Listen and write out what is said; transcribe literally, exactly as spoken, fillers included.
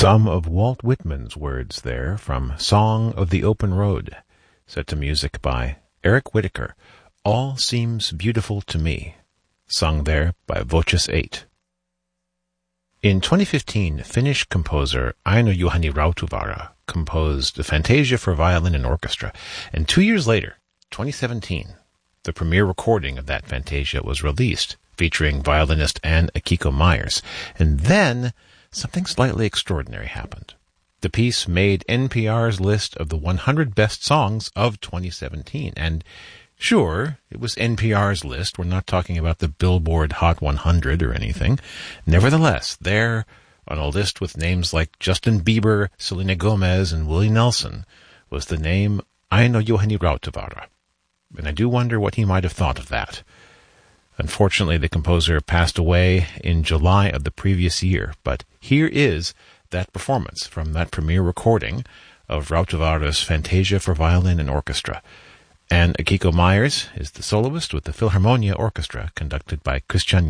Some of Walt Whitman's words there from Song of the Open Road, set to music by Eric Whitacre, All Seems Beautiful to Me, sung there by Voces eight. In twenty fifteen, Finnish composer Aino-Juhani Rautavaara composed the Fantasia for Violin and Orchestra, and two years later, twenty seventeen, the premiere recording of that Fantasia was released, featuring violinist Anne Akiko Myers, and then something slightly extraordinary happened. The piece made N P R's list of the one hundred best songs of twenty seventeen. And sure, it was N P R's list. We're not talking about the Billboard Hot one hundred or anything. Nevertheless, there, on a list with names like Justin Bieber, Selena Gomez, and Willie Nelson, was the name Aino-Juhani Rautavaara. And I do wonder what he might have thought of that. Unfortunately, the composer passed away in July of the previous year, but here is that performance from that premiere recording of Rautavaara's Fantasia for Violin and Orchestra. And Akiko Myers is the soloist with the Philharmonia Orchestra, conducted by Christian